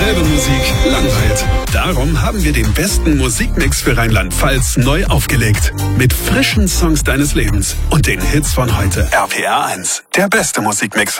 Dieselbe Musik langweilt. Darum haben wir den besten Musikmix für Rheinland-Pfalz neu aufgelegt. Mit frischen Songs deines Lebens und den Hits von heute. RPR 1, der beste Musikmix.